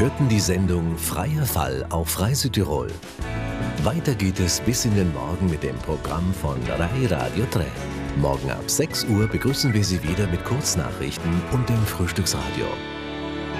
hörten die Sendung Freier Fall auf Frei Südtirol. Weiter geht es bis in den Morgen mit dem Programm von Rai Radio 3. Morgen ab 6 Uhr begrüßen wir Sie wieder mit Kurznachrichten und dem Frühstücksradio.